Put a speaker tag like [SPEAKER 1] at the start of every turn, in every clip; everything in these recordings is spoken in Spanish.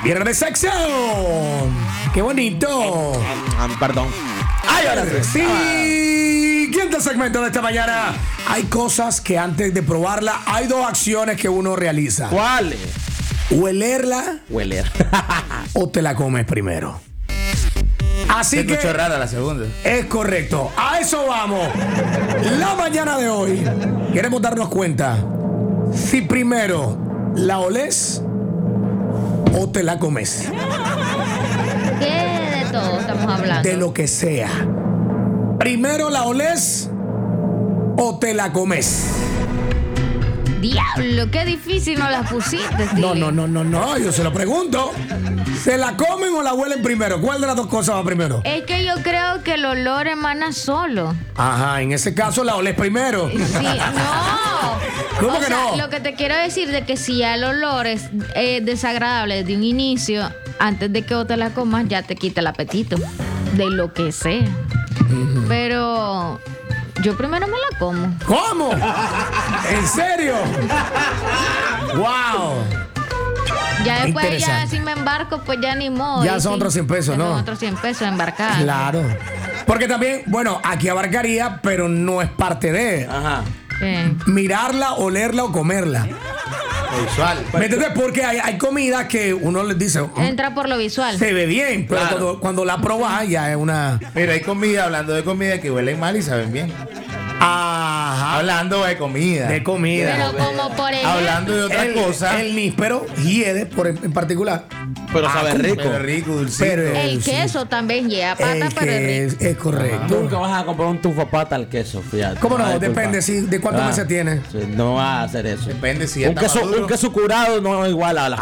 [SPEAKER 1] Viernes de sección. ¡Qué bonito!
[SPEAKER 2] Perdón.
[SPEAKER 1] ¡Ay, ahora sí! Siguiente segmento de esta mañana. Hay cosas que antes de probarla, hay dos acciones que uno realiza.
[SPEAKER 2] ¿Cuáles?
[SPEAKER 1] Huelerla
[SPEAKER 2] Hueler.
[SPEAKER 1] o te la comes primero. Así que
[SPEAKER 3] escuchó rara la segunda.
[SPEAKER 1] es correcto. A eso vamos. La mañana de hoy queremos darnos cuenta si primero la olés o te la comes.
[SPEAKER 4] ¿Qué de todo estamos hablando?
[SPEAKER 1] De lo que sea. Primero la olés o te la comes.
[SPEAKER 4] Diablo, qué difícil nos las pusiste,
[SPEAKER 1] No,
[SPEAKER 4] Steven.
[SPEAKER 1] no, yo se lo pregunto. ¿Se la comen o la huelen primero? ¿Cuál de las dos cosas va primero?
[SPEAKER 4] Es que yo creo que el olor emana solo.
[SPEAKER 1] Ajá, en ese caso la olés primero.
[SPEAKER 4] Sí, no.
[SPEAKER 1] ¿Cómo
[SPEAKER 4] O
[SPEAKER 1] que
[SPEAKER 4] sea,
[SPEAKER 1] no?
[SPEAKER 4] Lo que te quiero decir de que si ya el olor es desagradable desde un inicio, antes de que vos te la comas, ya te quita el apetito. De lo que sea. Pero yo primero me la como.
[SPEAKER 1] ¿Cómo? ¿En serio? ¡Wow!
[SPEAKER 4] Ya después, ya
[SPEAKER 1] Interesante.
[SPEAKER 4] si me embarco, pues ya ni modo.
[SPEAKER 1] Ya
[SPEAKER 4] Y
[SPEAKER 1] son
[SPEAKER 4] sí,
[SPEAKER 1] otros 100 pesos,
[SPEAKER 4] ya
[SPEAKER 1] ¿no?
[SPEAKER 4] son otros 100 pesos embarcar.
[SPEAKER 1] Claro. Porque también, bueno, aquí abarcaría, pero no es parte de
[SPEAKER 2] Ajá.
[SPEAKER 4] Sí.
[SPEAKER 1] mirarla, olerla o comerla.
[SPEAKER 3] Visual.
[SPEAKER 1] ¿Me entiendes? Porque hay comidas que uno les dice,
[SPEAKER 4] Entra por lo visual.
[SPEAKER 1] se ve bien, pero
[SPEAKER 2] Claro.
[SPEAKER 1] cuando la probas ya es una...
[SPEAKER 3] Pero hay comida, hablando de comida, que huelen mal y saben bien.
[SPEAKER 1] Ajá.
[SPEAKER 3] Hablando de comida.
[SPEAKER 1] De comida.
[SPEAKER 4] Pero como por ejemplo.
[SPEAKER 3] Hablando de otra cosa.
[SPEAKER 1] El níspero, hiede en particular.
[SPEAKER 2] Pero sabe rico.
[SPEAKER 3] Pero rico, dulcito.
[SPEAKER 1] Pero
[SPEAKER 4] El queso también lleva pata,
[SPEAKER 1] el
[SPEAKER 4] pero es
[SPEAKER 1] que
[SPEAKER 4] rico.
[SPEAKER 1] es correcto.
[SPEAKER 2] Nunca vas a comprar un tufo pata al queso, fíjate.
[SPEAKER 1] ¿Cómo no?
[SPEAKER 2] Ay,
[SPEAKER 1] Depende de cuántos meses tiene.
[SPEAKER 2] Sí, no vas a hacer eso.
[SPEAKER 3] Depende si ya
[SPEAKER 2] Un
[SPEAKER 3] está
[SPEAKER 2] queso,
[SPEAKER 3] maduro.
[SPEAKER 2] un queso curado no es igual a las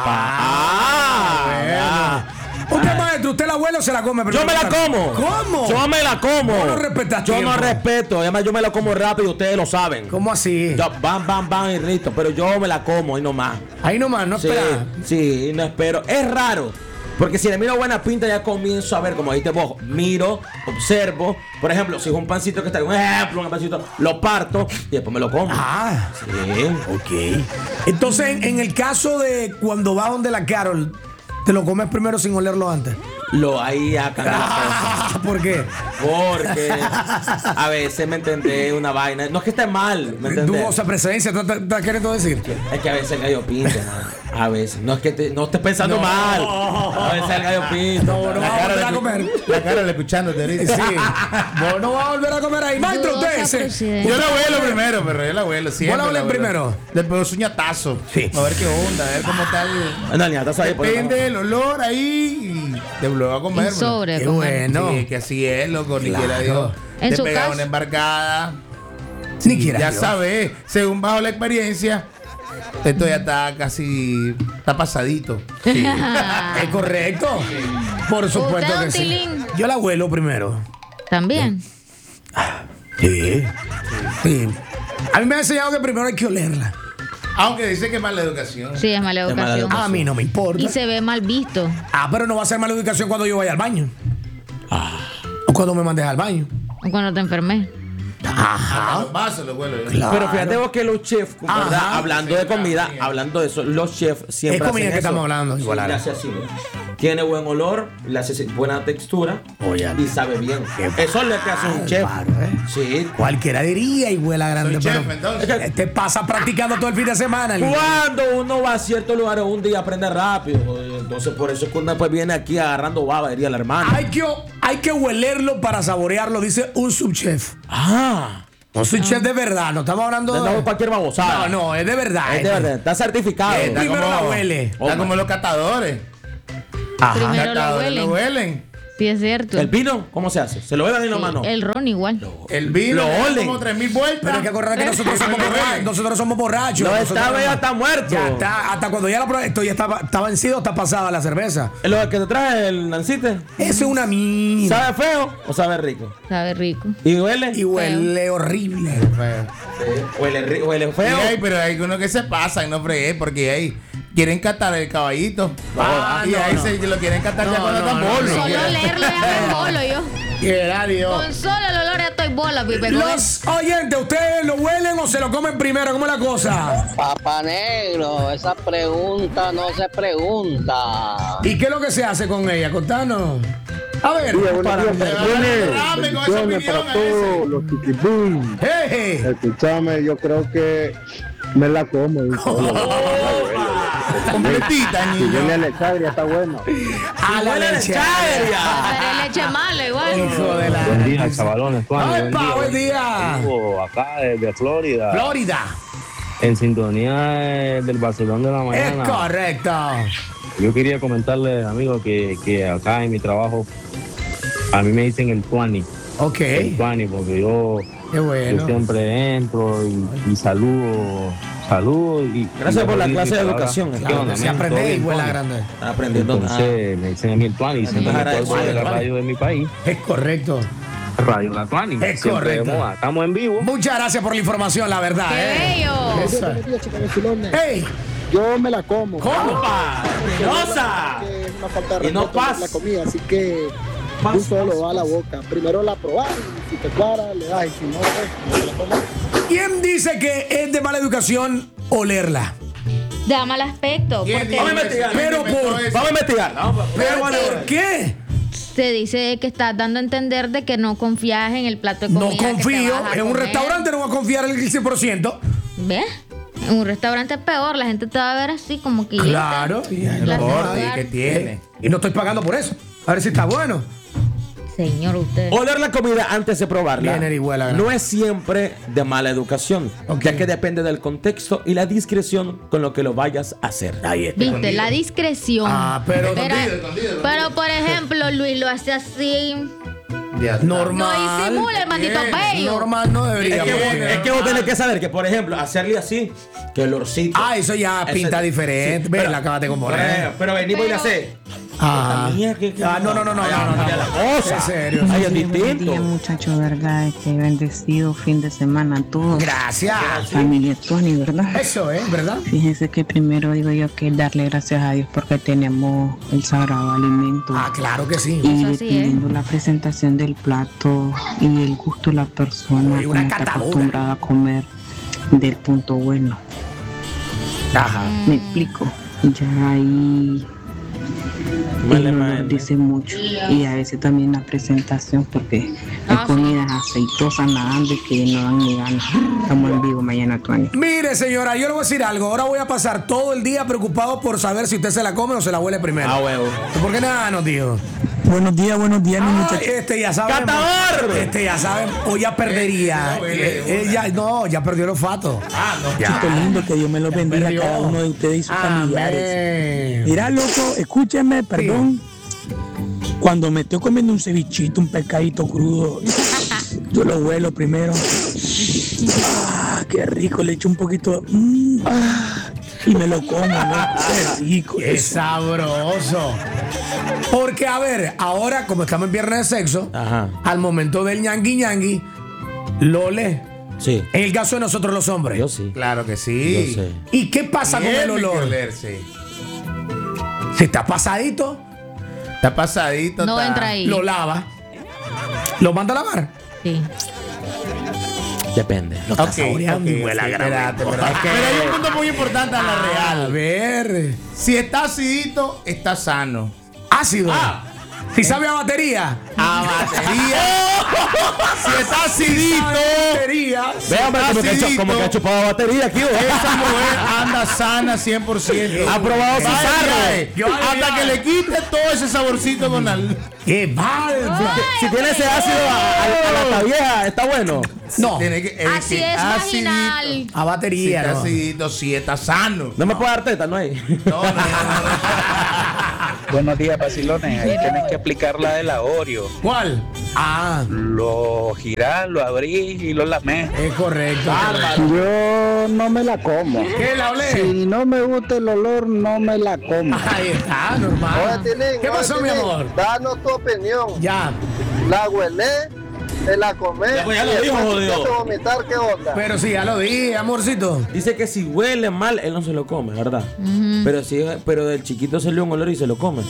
[SPEAKER 1] Usted, maestro, ¿usted la huele o se la come?
[SPEAKER 2] Yo me la como.
[SPEAKER 1] ¿Cómo?
[SPEAKER 2] Yo me la como.
[SPEAKER 1] Vos no respetas
[SPEAKER 2] Yo no
[SPEAKER 1] tiempo.
[SPEAKER 2] respeto. Además, yo me la como rápido y ustedes lo saben.
[SPEAKER 1] ¿Cómo así?
[SPEAKER 2] Yo, bam, y listo. Pero yo me la como y no más.
[SPEAKER 1] Ahí nomás, no espera.
[SPEAKER 2] Sí, no espero. Es raro. Porque si le miro buena pinta, ya comienzo a ver, como dijiste vos, miro, observo. Por ejemplo, si es un pancito que está, un ejemplo, un pancito, lo parto y después me lo como.
[SPEAKER 1] Ah,
[SPEAKER 2] Sí.
[SPEAKER 1] ok. Entonces, en el caso de cuando vas donde la Carol, ¿te lo comes primero sin olerlo antes?
[SPEAKER 2] Lo ahí acá.
[SPEAKER 1] ¿Por qué?
[SPEAKER 2] Porque a veces, ¿me entendés? Una vaina. No es que esté mal, ¿me entendés?
[SPEAKER 1] Dudosa presencia, ¿te estás queriendo decir?
[SPEAKER 2] Es que a veces el gallo pinta, man. A veces. No es que no estés pensando
[SPEAKER 1] No.
[SPEAKER 2] mal. A veces el gallo pinta.
[SPEAKER 1] No, no
[SPEAKER 3] La
[SPEAKER 1] vas a
[SPEAKER 3] cara
[SPEAKER 1] volver a
[SPEAKER 3] le-
[SPEAKER 1] comer.
[SPEAKER 3] La cara le escuchándote ahorita.
[SPEAKER 1] Sí. Vos no vas a volver a comer ahí. Maestro,
[SPEAKER 4] Dudosa
[SPEAKER 1] usted ese.
[SPEAKER 4] presencia.
[SPEAKER 3] Yo la huelo primero, pero yo la huelo siempre.
[SPEAKER 1] ¿Vos la huelen
[SPEAKER 3] huelo.
[SPEAKER 1] primero?
[SPEAKER 3] Después un ñatazo.
[SPEAKER 1] Sí.
[SPEAKER 3] A ver qué onda, a ver cómo tal.
[SPEAKER 2] No, ni estás ahí.
[SPEAKER 3] Depende del olor ahí y de luego a comer.
[SPEAKER 4] Y sobre
[SPEAKER 1] Qué
[SPEAKER 4] comer.
[SPEAKER 1] bueno.
[SPEAKER 3] Sí, que así es, loco. Ni
[SPEAKER 1] Claro.
[SPEAKER 3] quiera Dios.
[SPEAKER 4] En
[SPEAKER 3] Te
[SPEAKER 4] su
[SPEAKER 3] pega
[SPEAKER 4] caso-
[SPEAKER 3] una embarcada.
[SPEAKER 1] Ni quiera
[SPEAKER 3] Ya
[SPEAKER 1] Dios.
[SPEAKER 3] sabes, según bajo la experiencia, esto ya está casi. Está pasadito.
[SPEAKER 1] Es correcto. Por supuesto
[SPEAKER 4] ¿Usted,
[SPEAKER 1] que
[SPEAKER 4] don
[SPEAKER 1] sí.
[SPEAKER 4] Tilín?
[SPEAKER 1] Yo la huelo primero.
[SPEAKER 4] También.
[SPEAKER 1] Sí. Sí. A mí me ha enseñado que primero hay que olerla.
[SPEAKER 3] Aunque dice que es mala educación.
[SPEAKER 4] Sí, es mala
[SPEAKER 2] Es mala
[SPEAKER 4] educación.
[SPEAKER 2] educación.
[SPEAKER 1] A mí no me importa.
[SPEAKER 4] Y se ve mal visto.
[SPEAKER 1] Pero no va a ser mala educación cuando yo vaya al baño. O cuando me mandes al baño.
[SPEAKER 4] O cuando te enfermé.
[SPEAKER 3] A los vasos los huelo yo.
[SPEAKER 1] Claro.
[SPEAKER 2] Pero fíjate vos que los chefs, ¿verdad?
[SPEAKER 1] Ajá.
[SPEAKER 2] Hablando de comida, hablando de eso, los chefs siempre
[SPEAKER 1] Es comida
[SPEAKER 2] hacen
[SPEAKER 1] que
[SPEAKER 2] eso.
[SPEAKER 1] estamos hablando,
[SPEAKER 2] Sí,
[SPEAKER 1] igual,
[SPEAKER 2] le
[SPEAKER 1] Ara.
[SPEAKER 2] hace así, ¿no? Tiene buen olor, le hace buena textura
[SPEAKER 1] Oye,
[SPEAKER 2] y sabe bien. Eso es lo que hace un chef.
[SPEAKER 1] bárbaro, ¿eh?
[SPEAKER 2] Sí.
[SPEAKER 1] Cualquiera diría y huela grande.
[SPEAKER 3] Soy chef,
[SPEAKER 1] pero
[SPEAKER 3] entonces.
[SPEAKER 1] te pasa practicando todo el fin de semana. Lili.
[SPEAKER 2] Cuando uno va a ciertos lugares un día aprende rápido. Entonces por eso es que uno pues viene aquí agarrando baba, diría la hermana.
[SPEAKER 1] Hay que huelerlo para saborearlo, dice un subchef.
[SPEAKER 2] Ah.
[SPEAKER 1] Un subchef de verdad, no estamos hablando
[SPEAKER 2] No
[SPEAKER 1] de...
[SPEAKER 2] cualquier babosada.
[SPEAKER 1] No, es de verdad.
[SPEAKER 2] Es de verdad. Está certificado.
[SPEAKER 1] Está primero la huele.
[SPEAKER 3] Está como los catadores.
[SPEAKER 4] Primero lo
[SPEAKER 3] Catadores lo
[SPEAKER 4] huelen.
[SPEAKER 3] huelen.
[SPEAKER 4] Sí, es cierto.
[SPEAKER 2] ¿El vino? ¿Cómo se hace? ¿Se lo beben en la
[SPEAKER 4] Sí,
[SPEAKER 2] mano?
[SPEAKER 4] el ron igual.
[SPEAKER 3] El vino
[SPEAKER 2] Lo
[SPEAKER 3] le da
[SPEAKER 2] olen.
[SPEAKER 3] como 3000 vueltas.
[SPEAKER 1] Pero hay que acordar que nosotros somos
[SPEAKER 3] Lo
[SPEAKER 1] borrachos.
[SPEAKER 3] huelen.
[SPEAKER 1] Nosotros somos borrachos.
[SPEAKER 2] No,
[SPEAKER 1] Nosotros
[SPEAKER 2] esta vez ya
[SPEAKER 1] no-
[SPEAKER 2] está muerto.
[SPEAKER 1] Ya está, hasta cuando ya la probé, esto ya está vencido, está pasada la cerveza.
[SPEAKER 2] ¿Lo que te trae el Nancite?
[SPEAKER 1] Eso es una mierda.
[SPEAKER 2] ¿Sabe feo o sabe rico?
[SPEAKER 4] Sabe rico.
[SPEAKER 2] ¿Y huele?
[SPEAKER 1] Y huele horrible.
[SPEAKER 2] Huele
[SPEAKER 3] Sí,
[SPEAKER 2] feo.
[SPEAKER 3] pero hay algunos que se pasan, no fregué, porque ahí quieren catar el caballito.
[SPEAKER 1] Ah,
[SPEAKER 3] y
[SPEAKER 1] no,
[SPEAKER 3] ahí
[SPEAKER 1] no.
[SPEAKER 3] se lo quieren catar ya cuando están bolos.
[SPEAKER 4] Solo leerlo ya me bolo yo.
[SPEAKER 1] Quiera Dios.
[SPEAKER 4] Con solo el olor ya estoy bola, pipe.
[SPEAKER 1] Los oyentes, ¿ustedes lo huelen o se lo comen primero? ¿Cómo es la cosa?
[SPEAKER 5] Papá Negro, esa pregunta no se pregunta.
[SPEAKER 1] ¿Y qué es lo que se hace con ella? Contanos. A ver.
[SPEAKER 3] Hable con esa opinión
[SPEAKER 6] para
[SPEAKER 3] a
[SPEAKER 6] todos los chiquitín.
[SPEAKER 1] Hey.
[SPEAKER 6] Escúchame, yo creo que me la como.
[SPEAKER 3] Completita,
[SPEAKER 6] Si viene
[SPEAKER 3] niño.
[SPEAKER 6] a Alexandria, está bueno.
[SPEAKER 1] A la leche.
[SPEAKER 4] Pero leche mala igual.
[SPEAKER 1] Hijo de la.
[SPEAKER 6] Buen día, chavalones.
[SPEAKER 1] Ay, pa, buen día.
[SPEAKER 6] Acá desde Florida,
[SPEAKER 1] Florida.
[SPEAKER 6] en sintonía del Barcelona de la
[SPEAKER 1] Es
[SPEAKER 6] mañana.
[SPEAKER 1] correcto.
[SPEAKER 6] Yo quería comentarle, amigo, que acá en mi trabajo a mí me dicen el Tuani.
[SPEAKER 1] Ok.
[SPEAKER 6] El Tuani, porque yo
[SPEAKER 1] Qué bueno.
[SPEAKER 6] siempre entro y saludo y
[SPEAKER 2] Gracias por la clase de
[SPEAKER 6] ahora,
[SPEAKER 2] educación.
[SPEAKER 6] ¿qué
[SPEAKER 1] Claro,
[SPEAKER 6] onda,
[SPEAKER 1] que se
[SPEAKER 6] men?
[SPEAKER 1] aprende
[SPEAKER 6] ¿Todo bien,
[SPEAKER 1] igual la
[SPEAKER 6] Tuani?
[SPEAKER 1] grande.
[SPEAKER 2] Están aprendiendo.
[SPEAKER 6] Entonces me dicen a mí el Tuani, siempre me
[SPEAKER 2] agradecido,
[SPEAKER 6] acuerdo de la
[SPEAKER 1] Tuani.
[SPEAKER 6] radio de mi país,
[SPEAKER 1] Es correcto.
[SPEAKER 6] Radio La Tuani.
[SPEAKER 1] Es
[SPEAKER 6] Siempre
[SPEAKER 1] correcto.
[SPEAKER 6] de moda. Estamos en vivo.
[SPEAKER 1] Muchas gracias por la información, la verdad.
[SPEAKER 4] ¡Qué bello!
[SPEAKER 1] Eso.
[SPEAKER 6] Buenos días, chicas vacilones.
[SPEAKER 1] ¡Ey!
[SPEAKER 6] Yo me la como.
[SPEAKER 1] ¿Cómo?
[SPEAKER 2] ¡Penosa!
[SPEAKER 6] Que es una falta de
[SPEAKER 2] Y no
[SPEAKER 6] respeto
[SPEAKER 2] pasa.
[SPEAKER 6] la comida, así que un solo va a la boca. Primero la probás, y si te cuadra, le das, y si no, pues, no te la comes.
[SPEAKER 1] ¿Quién dice que es de mala educación olerla?
[SPEAKER 4] Da mal aspecto.
[SPEAKER 3] ¿Quién
[SPEAKER 4] Porque
[SPEAKER 3] dijo
[SPEAKER 2] Vamos a investigar.
[SPEAKER 1] Pero por-
[SPEAKER 2] Vamos a investigar.
[SPEAKER 1] ¿Pero por qué?
[SPEAKER 4] se dice que estás dando a entender de que no confías en el plato de
[SPEAKER 1] No
[SPEAKER 4] comida. que te
[SPEAKER 1] confío.
[SPEAKER 4] vas a
[SPEAKER 1] En un
[SPEAKER 4] comer.
[SPEAKER 1] restaurante no voy a confiar el 15%.
[SPEAKER 4] ¿Ves? En un restaurante es peor. La gente te va a ver así como que.
[SPEAKER 1] Claro.
[SPEAKER 4] La
[SPEAKER 3] importa,
[SPEAKER 4] celular.
[SPEAKER 3] ¿y qué tiene?
[SPEAKER 1] Y no estoy pagando por eso. A ver si está bueno.
[SPEAKER 4] Señor, usted.
[SPEAKER 2] Oler la comida antes de probarla
[SPEAKER 1] Bien, Erihuela, gracias.
[SPEAKER 2] no es siempre de mala educación,
[SPEAKER 1] Ok.
[SPEAKER 2] ya que depende del contexto y la discreción con lo que lo vayas a hacer.
[SPEAKER 1] Ahí está.
[SPEAKER 4] Viste, la discreción.
[SPEAKER 1] Ah, pero-
[SPEAKER 4] pero, por ejemplo, Luis lo hace así.
[SPEAKER 1] Normal.
[SPEAKER 4] No disimule, maldito bello.
[SPEAKER 1] Normal no debería.
[SPEAKER 2] Es que vos tenés que saber que, por ejemplo, hacerle así, que el olorcito.
[SPEAKER 1] Ah, eso ya
[SPEAKER 2] Ese-
[SPEAKER 1] pinta diferente.
[SPEAKER 2] sí,
[SPEAKER 1] Ve,
[SPEAKER 2] pero-
[SPEAKER 1] la acabas de componer.
[SPEAKER 2] Pero venimos y le hace.
[SPEAKER 1] Ah.
[SPEAKER 2] Esta mía, que-
[SPEAKER 1] No.
[SPEAKER 2] Cambia la cosa.
[SPEAKER 1] En serio.
[SPEAKER 2] Ay, es
[SPEAKER 7] Sí, buenos días,
[SPEAKER 2] distinto.
[SPEAKER 7] muchachos, ¿verdad? Bendecido fin de semana a todos.
[SPEAKER 1] Gracias.
[SPEAKER 7] Familia Tony, ¿verdad?
[SPEAKER 1] Eso es, ¿verdad?
[SPEAKER 7] Fíjense que primero digo yo que darle gracias a Dios porque tenemos el sagrado alimento.
[SPEAKER 1] Ah, claro que sí.
[SPEAKER 7] Y
[SPEAKER 4] Eso sí,
[SPEAKER 7] dependiendo la presentación del plato y el gusto de la persona,
[SPEAKER 1] Oye, una
[SPEAKER 7] como está
[SPEAKER 1] catadora.
[SPEAKER 7] acostumbrada a comer del punto bueno.
[SPEAKER 1] Ajá.
[SPEAKER 7] Me explico. Ya ahí el olor dice mucho. Y a veces también la presentación porque hay
[SPEAKER 4] Ah, sí.
[SPEAKER 7] comidas aceitosas nadando y que no dan ni ganas. Estamos en vivo mañana, Tony.
[SPEAKER 1] Mire, señora, yo le voy a decir algo. Ahora voy a pasar todo el día preocupado por saber si usted se la come o se la huele primero.
[SPEAKER 2] Ah, huevo.
[SPEAKER 1] ¿Por qué nada nos dijo?
[SPEAKER 8] Buenos días, mi
[SPEAKER 1] Ah,
[SPEAKER 8] muchacho.
[SPEAKER 1] este ya sabe.
[SPEAKER 2] ¡Catador!
[SPEAKER 1] Este ya sabe. O ya perdería. Ya perdió el olfato.
[SPEAKER 8] Chito lindo, que Dios me lo bendiga a cada uno de ustedes y sus familiares.
[SPEAKER 1] Amén.
[SPEAKER 8] Mira, loco, escúcheme, perdón. Cuando me estoy comiendo un cevichito, un pescadito crudo, yo lo huelo primero. Ah, qué rico, le echo un poquito. Y me lo como, ¿no? Qué rico.
[SPEAKER 1] Es
[SPEAKER 8] eso.
[SPEAKER 1] sabroso. Porque, a ver, ahora, como estamos en viernes de sexo,
[SPEAKER 2] Ajá.
[SPEAKER 1] al momento del ñangui, lo ole.
[SPEAKER 2] Sí.
[SPEAKER 1] En el caso de nosotros los hombres.
[SPEAKER 2] Yo sí.
[SPEAKER 3] Claro que sí.
[SPEAKER 2] Yo sé.
[SPEAKER 1] ¿Y qué pasa con el
[SPEAKER 3] Tiene que
[SPEAKER 1] olor?
[SPEAKER 3] olerse.
[SPEAKER 1] Si está pasadito,
[SPEAKER 3] Está pasadito.
[SPEAKER 4] No
[SPEAKER 3] está-
[SPEAKER 4] entra ahí.
[SPEAKER 1] lo lava. Lo manda a lavar.
[SPEAKER 4] Sí.
[SPEAKER 2] Depende.
[SPEAKER 1] Lo está
[SPEAKER 3] Ok,
[SPEAKER 1] saboreando
[SPEAKER 3] ok,
[SPEAKER 1] y huele a
[SPEAKER 3] sí,
[SPEAKER 1] grano.
[SPEAKER 3] espérate, pero hay un punto muy importante a la
[SPEAKER 1] A
[SPEAKER 3] real.
[SPEAKER 1] ver.
[SPEAKER 3] Si está acidito, está sano.
[SPEAKER 1] Ácido. Si sabe a batería.
[SPEAKER 3] A batería. Si está acidito,
[SPEAKER 1] Batería.
[SPEAKER 2] Vean,
[SPEAKER 3] acidito.
[SPEAKER 2] como que ha chupado batería aquí, ¿o?
[SPEAKER 3] esa mujer anda sana 100%.
[SPEAKER 2] Ha probado su
[SPEAKER 3] Vaya,
[SPEAKER 2] sarro.
[SPEAKER 1] Yo-
[SPEAKER 3] hasta que le quite todo ese saborcito con la...
[SPEAKER 1] ¡Qué mal!
[SPEAKER 2] Si tiene ese ácido a la vieja, está bueno.
[SPEAKER 1] No,
[SPEAKER 3] Tiene que-
[SPEAKER 4] Así es
[SPEAKER 3] acidito.
[SPEAKER 4] vaginal.
[SPEAKER 1] a
[SPEAKER 3] Si
[SPEAKER 1] batería.
[SPEAKER 3] está
[SPEAKER 1] No.
[SPEAKER 3] acidito, si está sano.
[SPEAKER 2] No me puede dar teta, no hay.
[SPEAKER 3] No, no, no.
[SPEAKER 9] Buenos días, vacilones. Ahí tienes que aplicar la de la Oreo.
[SPEAKER 1] ¿Cuál? Ah,
[SPEAKER 9] Lo girás, lo abrís y lo lamés.
[SPEAKER 1] es correcto.
[SPEAKER 6] Yo no me la como.
[SPEAKER 1] ¿Qué la olé?
[SPEAKER 6] Si no me gusta el olor, no me la como.
[SPEAKER 1] Ahí está, normal. ¿Qué pasó, mi amor?
[SPEAKER 10] Danos tu opinión.
[SPEAKER 1] Ya.
[SPEAKER 10] ¿La huele
[SPEAKER 6] te la comes.
[SPEAKER 2] Ya, pues ya lo
[SPEAKER 6] y
[SPEAKER 2] dijo,
[SPEAKER 6] después
[SPEAKER 2] jodido.
[SPEAKER 6] te vas a vomitar, ¿qué onda?
[SPEAKER 1] Pero sí, ya lo dije, amorcito.
[SPEAKER 2] Dice que si huele mal, él no se lo come, ¿verdad? Pero del chiquito salió un olor y se lo come.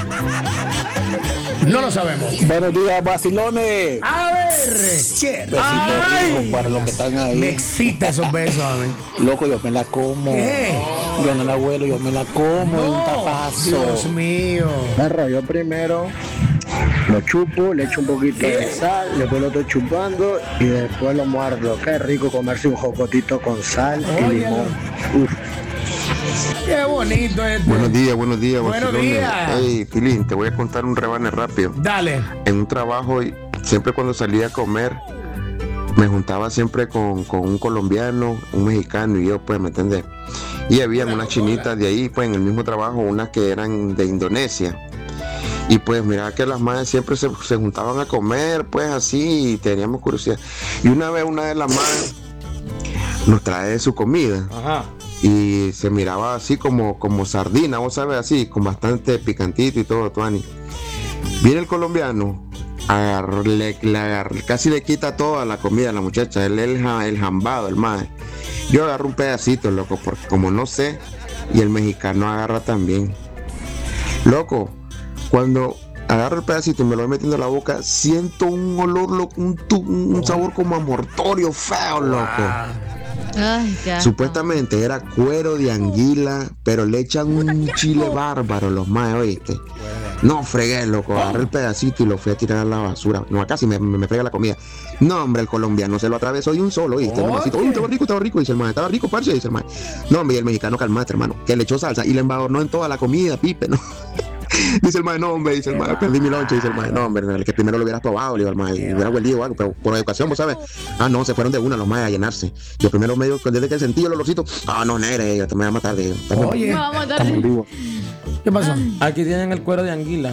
[SPEAKER 1] No lo sabemos.
[SPEAKER 6] Buenos días, vacilones.
[SPEAKER 1] A ver, ¿qué?
[SPEAKER 6] Besitos para los que están ahí.
[SPEAKER 1] Me excita esos besos, a mí.
[SPEAKER 6] Loco, yo me la como.
[SPEAKER 1] ¿Qué?
[SPEAKER 6] Yo no la huelo, yo me la como en un tapazo.
[SPEAKER 1] Dios mío.
[SPEAKER 6] Me rollo primero, lo chupo, le echo un poquito de sal, después lo estoy chupando y después lo muerdo. Qué rico comerse un jocotito con sal y
[SPEAKER 1] Oye.
[SPEAKER 6] limón. Uf.
[SPEAKER 1] Qué bonito esto.
[SPEAKER 10] Buenos días,
[SPEAKER 1] Buenos
[SPEAKER 10] vacilones.
[SPEAKER 1] días.
[SPEAKER 10] Hey, Filín, te voy a contar un rebane rápido.
[SPEAKER 1] Dale.
[SPEAKER 10] En un trabajo, siempre cuando salía a comer, me juntaba siempre con un colombiano, un mexicano y yo, pues, ¿me entendés? Y había unas chinitas de ahí, pues, en el mismo trabajo, unas que eran de Indonesia. Y pues mira que las madres siempre se juntaban a comer, pues así, y teníamos curiosidad. Y una vez una de las madres nos trae su comida.
[SPEAKER 2] Ajá.
[SPEAKER 10] Y se miraba así como sardina, vos sabes, así, con bastante picantito y todo, Tuani. Viene el colombiano, casi le quita toda la comida a la muchacha, el jambado, el mae. Yo agarro un pedacito, loco, porque como no sé, y el mexicano agarra también. Loco, cuando agarro el pedacito y me lo voy metiendo en la boca, siento un olor, loco, un sabor como a mortorio feo, loco.
[SPEAKER 4] Ay, qué asco.
[SPEAKER 10] Supuestamente era cuero de anguila, pero le echan un chile bárbaro los maes, ¿oíste? No fregué, loco, agarré el pedacito y lo fui a tirar a la basura. No, casi me frega la comida. No, hombre, el colombiano se lo atravesó de un solo, ¿oíste? El masito, uy, estaba rico, dice el mae, estaba rico, parce, dice el mae. No, hombre, y el mexicano, calmate, hermano, que le echó salsa y le embadornó en toda la comida, pipe, ¿no? Dice el mae, no, hombre, dice el mae, perdí mi lonche, dice el mae, no, hombre, el que primero lo hubieras probado, le digo al mae, hubiera huelido o algo, pero por educación, vos sabes. Ah, no, se fueron de una los maes a llenarse. Yo primero medio, desde que sentí el olorcito, no, negre, yo te me voy a matar, digo.
[SPEAKER 1] Oye,
[SPEAKER 4] No, vamos a darle.
[SPEAKER 1] ¿qué pasó?
[SPEAKER 2] Aquí tienen el cuero de anguila.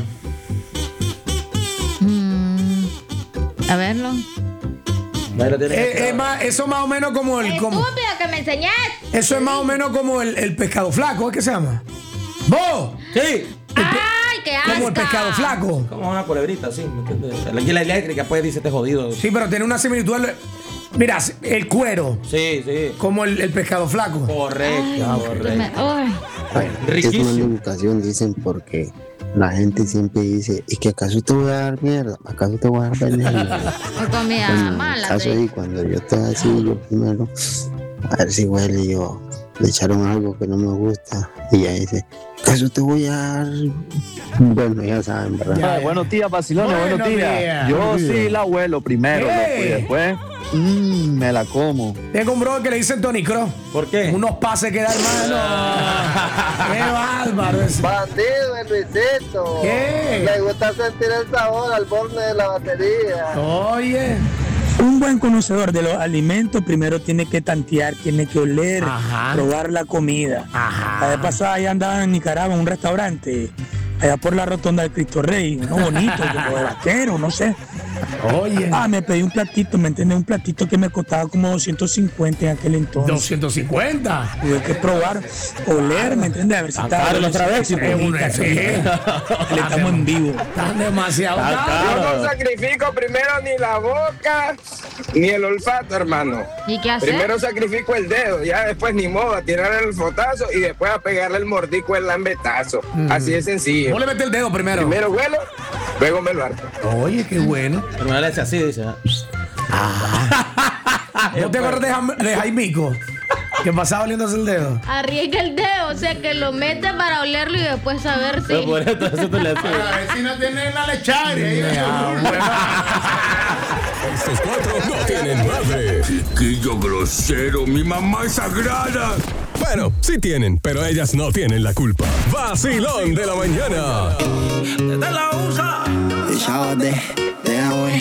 [SPEAKER 4] A verlo.
[SPEAKER 2] Ahí lo tienen acá.
[SPEAKER 1] Eso más o menos como el.
[SPEAKER 4] Estúpido que me enseñaste.
[SPEAKER 1] Eso es más o menos como el pescado flaco, ¿qué se llama? ¡Vos!
[SPEAKER 2] Sí.
[SPEAKER 4] Ay, qué asco.
[SPEAKER 1] Como el pescado flaco.
[SPEAKER 2] Como una culebrita, sí, ¿me entiendes? La anguila eléctrica, pues, dice este jodido.
[SPEAKER 1] Sí, pero tiene una similitud. Mira, el cuero.
[SPEAKER 2] Sí.
[SPEAKER 1] Como el pescado flaco.
[SPEAKER 2] Correcto, correcto.
[SPEAKER 4] Ay.
[SPEAKER 11] Es
[SPEAKER 2] Riquísimo.
[SPEAKER 11] una educación, dicen, porque la gente siempre dice, ¿y que acaso te voy a dar mierda? ¿Acaso te voy a dar veneno?
[SPEAKER 4] O comida mala.
[SPEAKER 11] Caso
[SPEAKER 4] te-
[SPEAKER 11] ahí, cuando yo estoy así, yo primero, a ver si huele, yo le echaron algo que no me gusta, y ella dice, ¿acaso te voy a dar? Bueno, ya saben, ¿verdad?
[SPEAKER 12] Buenos días, vacilones, buenos
[SPEAKER 1] Buenos
[SPEAKER 12] días.
[SPEAKER 1] días.
[SPEAKER 12] Yo
[SPEAKER 1] Buenos
[SPEAKER 12] sí
[SPEAKER 1] días.
[SPEAKER 12] la huelo primero, loco, y después me la como.
[SPEAKER 1] Tengo un brother que le dicen Tony Cross.
[SPEAKER 2] ¿Por qué?
[SPEAKER 1] Unos pases que da, hermano. ¡Qué bárbaro!
[SPEAKER 6] Bandido, el Luisito.
[SPEAKER 1] ¿Qué?
[SPEAKER 6] Le gusta sentir el sabor al borde de la batería.
[SPEAKER 1] Oye.
[SPEAKER 8] Un buen conocedor de los alimentos primero tiene que tantear, tiene que oler,
[SPEAKER 1] Ajá.
[SPEAKER 8] probar la comida. La vez pasada allá andaba en Nicaragua en un restaurante, allá por la rotonda del Cristo Rey, uno bonito, como de vaquero, no sé.
[SPEAKER 1] Oye.
[SPEAKER 8] Me pedí un platito, ¿me entiendes? Un platito que me costaba como 250 en aquel entonces.
[SPEAKER 1] 250.
[SPEAKER 8] Tuve que probar, oler, ¿me entiendes? A ver si estaba
[SPEAKER 2] caro otra vez,
[SPEAKER 8] si
[SPEAKER 1] Es una
[SPEAKER 8] le estamos en vivo.
[SPEAKER 1] Están demasiado caros.
[SPEAKER 13] Yo no sacrifico primero ni la boca ni el olfato, hermano.
[SPEAKER 4] ¿Y qué hacer?
[SPEAKER 13] Primero sacrifico el dedo, ya después ni modo, a tirarle el fotazo y después a pegarle el mordico, el lambetazo. Así de sencillo.
[SPEAKER 1] Vos le metes el dedo primero.
[SPEAKER 13] Primero huelo, luego me lo harto.
[SPEAKER 1] Oye, qué bueno.
[SPEAKER 2] Pero no le hace así, dice.
[SPEAKER 1] ¿No te acuerdas de Jaimico? Que pasaba oliéndose el dedo.
[SPEAKER 4] Arriesga el dedo, o sea que lo mete para olerlo y después saber si.
[SPEAKER 2] Pero por eso te le hace.
[SPEAKER 3] A ver si no tienen la lecharia.
[SPEAKER 14] Estos cuatro no tienen madre. Chiquillo grosero, mi mamá es sagrada. Bueno, sí tienen, pero ellas no tienen la culpa. Vacilón de la mañana.
[SPEAKER 15] Sábado, güey.